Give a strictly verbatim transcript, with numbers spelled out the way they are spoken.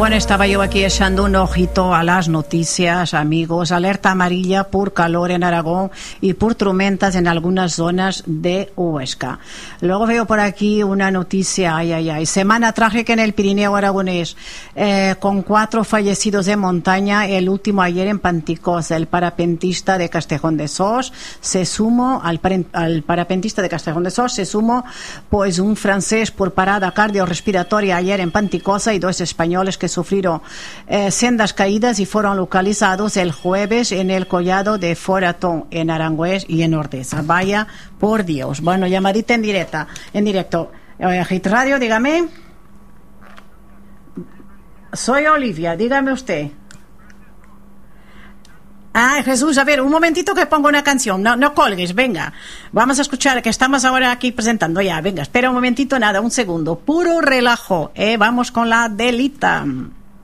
Bueno, estaba yo aquí echando un ojito a las noticias, amigos. Alerta amarilla por calor en Aragón y por tormentas en algunas zonas de Huesca. Luego veo por aquí una noticia, ay, ay, ay. Semana trágica en el Pirineo aragonés, eh, con cuatro fallecidos de montaña, el último ayer en Panticosa. El parapentista de Castejón de Sos se sumó, al, al parapentista de Castejón de Sos se sumó, pues, un francés por parada cardiorrespiratoria ayer en Panticosa y dos españoles que sufrieron eh, sendas caídas y fueron localizados el jueves en el collado de Foratón, en Arangüés y en Ordesa. Vaya por Dios. Bueno, llamadita en directa, en directo. Eh, Hit Radio, dígame. Soy Olivia, dígame usted. Ah, Jesús, a ver, un momentito que pongo una canción, no, no colgues, venga, vamos a escuchar que estamos ahora aquí presentando, ya, venga, espera un momentito, nada, un segundo, puro relajo, eh, vamos con la Delita.